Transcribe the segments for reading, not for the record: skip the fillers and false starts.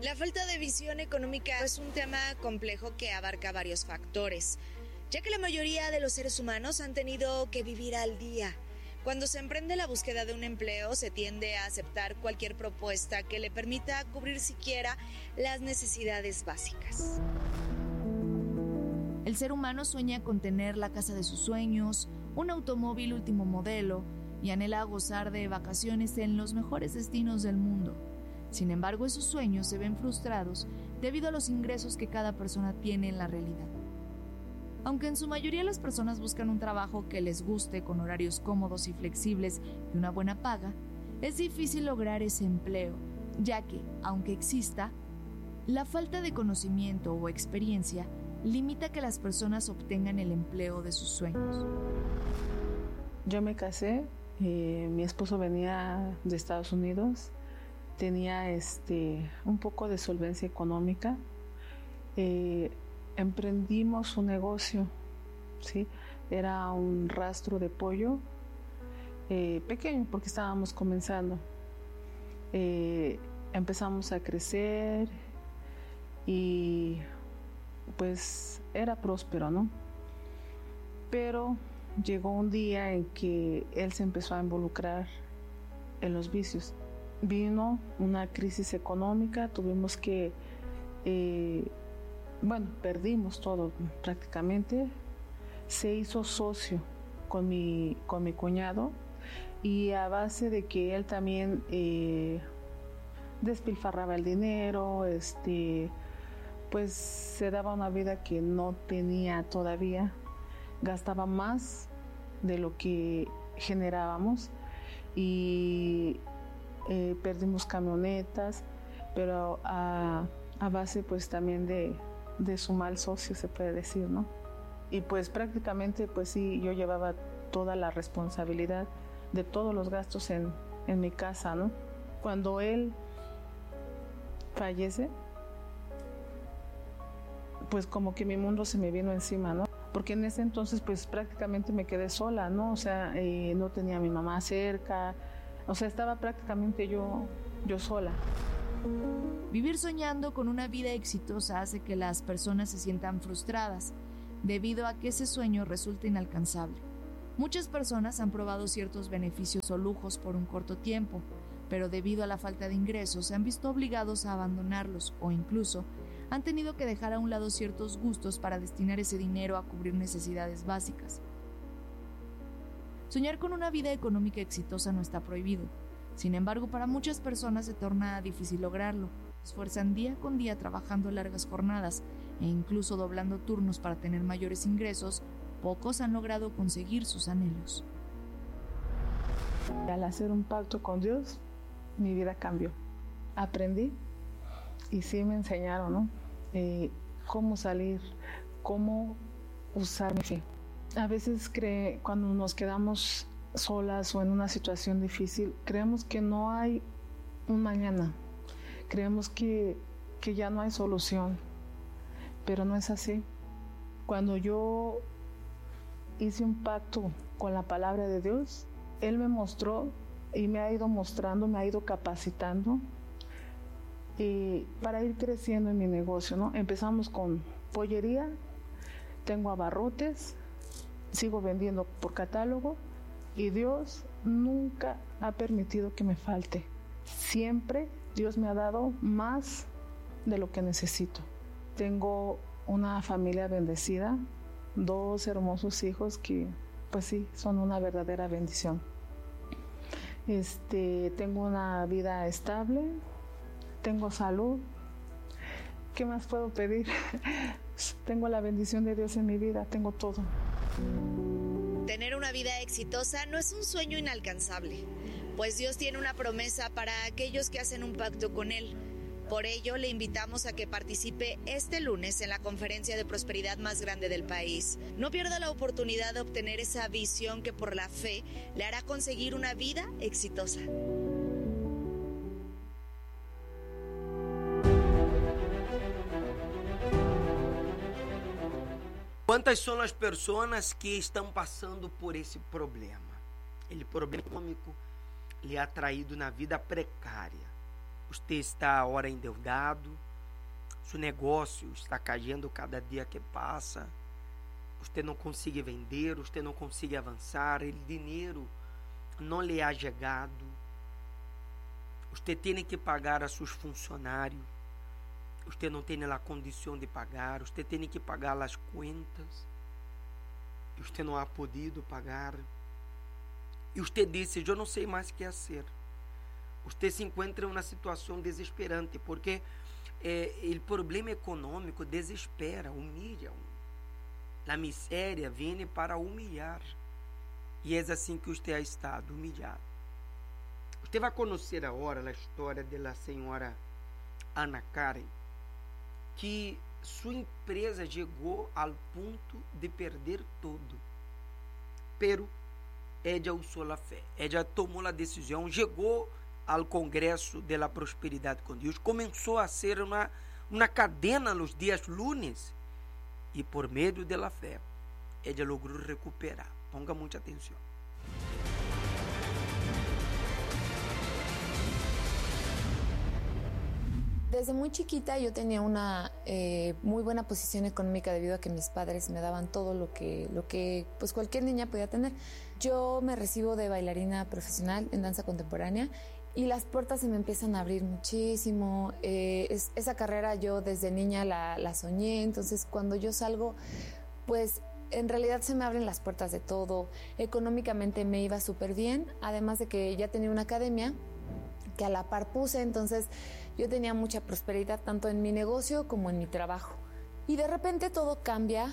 La falta de visión económica es un tema complejo que abarca varios factores, ya que la mayoría de los seres humanos han tenido que vivir al día. Cuando se emprende la búsqueda de un empleo, se tiende a aceptar cualquier propuesta que le permita cubrir siquiera las necesidades básicas. El ser humano sueña con tener la casa de sus sueños, un automóvil último modelo y anhela gozar de vacaciones en los mejores destinos del mundo. Sin embargo, esos sueños se ven frustrados debido a los ingresos que cada persona tiene en la realidad. Aunque en su mayoría las personas buscan un trabajo que les guste con horarios cómodos y flexibles y una buena paga, es difícil lograr ese empleo, ya que, aunque exista, la falta de conocimiento o experiencia limita que las personas obtengan el empleo de sus sueños. Yo me casé, mi esposo venía de Estados Unidos, tenía un poco de solvencia económica, emprendimos un negocio, ¿sí? Era un rastro de pollo pequeño porque estábamos comenzando. Empezamos a crecer y pues era próspero, ¿no? Pero llegó un día en que él se empezó a involucrar en los vicios. Vino una crisis económica, tuvimos que, perdimos todo prácticamente. Se hizo socio con mi cuñado y a base de que él también despilfarraba el dinero, pues se daba una vida que no tenía todavía, gastaba más de lo que generábamos y perdimos camionetas, pero a base pues también de su mal socio, se puede decir, ¿no? Y pues prácticamente pues sí, yo llevaba toda la responsabilidad de todos los gastos en mi casa, ¿no? Cuando él fallece, pues como que mi mundo se me vino encima, ¿no? Porque en ese entonces pues prácticamente me quedé sola, ¿no? O sea, no tenía a mi mamá cerca, o sea, estaba prácticamente yo sola. Vivir soñando con una vida exitosa hace que las personas se sientan frustradas, debido a que ese sueño resulta inalcanzable. Muchas personas han probado ciertos beneficios o lujos por un corto tiempo, pero debido a la falta de ingresos se han visto obligados a abandonarlos o incluso han tenido que dejar a un lado ciertos gustos para destinar ese dinero a cubrir necesidades básicas. Soñar con una vida económica exitosa no está prohibido. Sin embargo, para muchas personas se torna difícil lograrlo. Se esfuerzan día con día trabajando largas jornadas e incluso doblando turnos para tener mayores ingresos. Pocos han logrado conseguir sus anhelos. Al hacer un pacto con Dios, mi vida cambió. Aprendí y sí me enseñaron, ¿no? Cómo salir, cómo usar mi fe. A veces cuando nos quedamos solas o en una situación difícil, creemos que no hay un mañana, creemos que ya no hay solución, pero no es así. Cuando yo hice un pacto con la palabra de Dios, Él me mostró y me ha ido mostrando, me ha ido capacitando para ir creciendo en mi negocio, ¿no? Empezamos con pollería, tengo abarrotes, sigo vendiendo por catálogo y Dios nunca ha permitido que me falte. Siempre Dios me ha dado más de lo que necesito. Tengo una familia bendecida, 2 hermosos hijos que pues sí, son una verdadera bendición. Tengo una vida estable, tengo salud. ¿Qué más puedo pedir? Tengo la bendición de Dios en mi vida, tengo todo. Tener una vida exitosa no es un sueño inalcanzable, pues Dios tiene una promesa para aquellos que hacen un pacto con Él. Por ello, le invitamos a que participe este lunes en la conferencia de prosperidad más grande del país. No pierda la oportunidad de obtener esa visión que por la fe le hará conseguir una vida exitosa. Quantas são as pessoas que estão passando por esse problema? Ele problema econômico lhe ha traído na vida precária. Você está agora endeudado, seu negócio está caindo cada dia que passa, você não consegue vender, você não consegue avançar, o dinheiro não lhe é chegado, você tem que pagar a seus funcionários, você não tem a condição de pagar, você tem que pagar as contas, você não ha podido pagar, e você disse, eu não sei mais o que fazer. Você se encontra em uma situação desesperante, porque o problema econômico desespera, humilha. A miséria vem para humilhar. E é assim que você ha estado, humilhado. Você vai conhecer agora a história da senhora Ana Karen, que sua empresa chegou ao ponto de perder tudo. Pero ella usou a fé. Ella tomou a decisão, chegou ao Congresso de la Prosperidade com Deus, começou a ser uma cadena nos dias lunes, e por meio da fé, ela logrou recuperar. Ponga muita atenção. Desde muy chiquita yo tenía una muy buena posición económica debido a que mis padres me daban todo lo que pues cualquier niña podía tener. Yo me recibo de bailarina profesional en danza contemporánea y las puertas se me empiezan a abrir muchísimo. Esa carrera yo desde niña la soñé, entonces cuando yo salgo, pues en realidad se me abren las puertas de todo. Económicamente me iba súper bien, además de que ya tenía una academia que a la par puse, entonces yo tenía mucha prosperidad tanto en mi negocio como en mi trabajo. Y de repente todo cambia.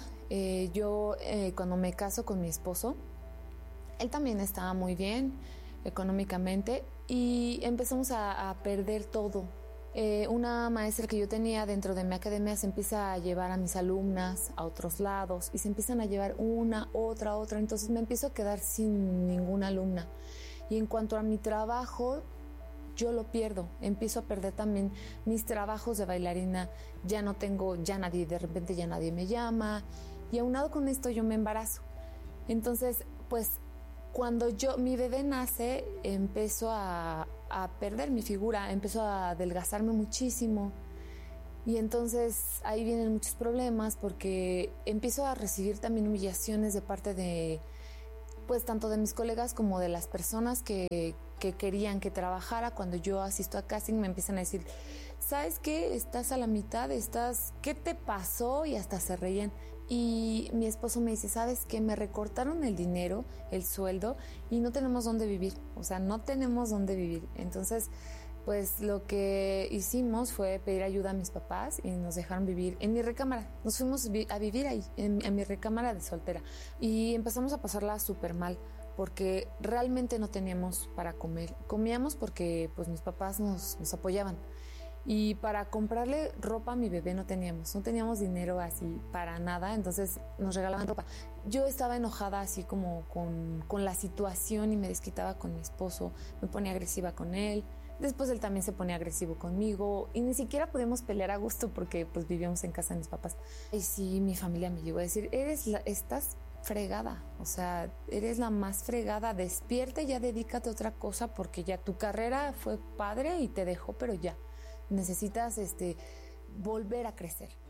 Yo cuando me caso con mi esposo, él también estaba muy bien económicamente y empezamos a perder todo. Una maestra que yo tenía dentro de mi academia se empieza a llevar a mis alumnas a otros lados y se empiezan a llevar una, otra, entonces me empiezo a quedar sin ninguna alumna. Y en cuanto a mi trabajo, yo lo pierdo, empiezo a perder también mis trabajos de bailarina, ya no tengo, de repente ya nadie me llama, y aunado con esto yo me embarazo. Entonces, pues cuando mi bebé nace, empiezo a perder mi figura, empiezo a adelgazarme muchísimo, y entonces ahí vienen muchos problemas porque empiezo a recibir también humillaciones de parte de, pues tanto de mis colegas como de las personas que querían que trabajara. Cuando yo asisto a casting me empiezan a decir, ¿sabes qué? Estás a la mitad, ¿qué te pasó? Y hasta se reían. Y mi esposo me dice, ¿sabes qué? Me recortaron el dinero, el sueldo, y no tenemos dónde vivir. O sea, no tenemos dónde vivir. Entonces, pues lo que hicimos fue pedir ayuda a mis papás y nos dejaron vivir en mi recámara. Nos fuimos a vivir ahí, en mi recámara de soltera. Y empezamos a pasarla súper mal, porque realmente no teníamos para comer. Comíamos porque pues mis papás nos apoyaban. Y para comprarle ropa a mi bebé no teníamos dinero así para nada, entonces nos regalaban ropa. Yo estaba enojada así como con la situación y me desquitaba con mi esposo, me ponía agresiva con él. Después él también se ponía agresivo conmigo y ni siquiera podíamos pelear a gusto porque pues vivíamos en casa de mis papás. Y sí, mi familia me llegó a decir, estás fregada, o sea, eres la más fregada, despierta y ya dedícate a otra cosa porque ya tu carrera fue padre y te dejó, pero ya necesitas volver a crecer.